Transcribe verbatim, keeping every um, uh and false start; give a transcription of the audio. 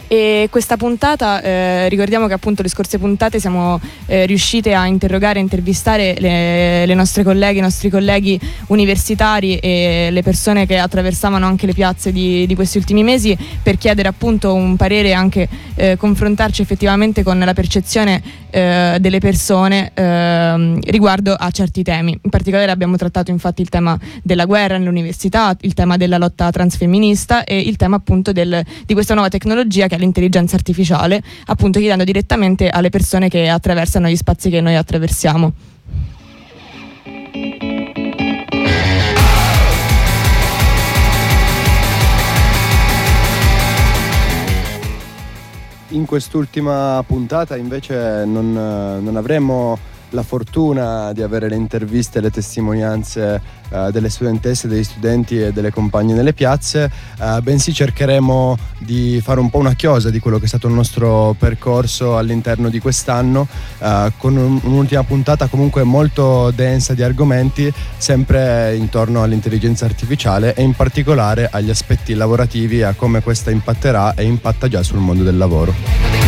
E questa puntata, eh, ricordiamo che appunto le scorse puntate siamo eh, riuscite a interrogare e intervistare le, le nostre colleghe, i nostri colleghi universitari e le persone che attraversavano anche le piazze di, di questi ultimi mesi, per chiedere appunto un parere e anche eh, confrontarci effettivamente con la percezione eh, delle persone eh, riguardo a certi temi. In particolare abbiamo trattato infatti il tema della guerra nell'università, il tema della lotta transfemminista e il tema appunto del, di questa nuova tecnologia che è l'intelligenza artificiale, appunto chiedendo direttamente alle persone che attraversano gli spazi che noi attraversiamo. In quest'ultima puntata invece non, non avremo la fortuna di avere le interviste e le testimonianze uh, delle studentesse, degli studenti e delle compagne nelle piazze, uh, bensì cercheremo di fare un po' una chiosa di quello che è stato il nostro percorso all'interno di quest'anno, uh, con un, un'ultima puntata comunque molto densa di argomenti, sempre intorno all'intelligenza artificiale e in particolare agli aspetti lavorativi, a come questa impatterà e impatta già sul mondo del lavoro.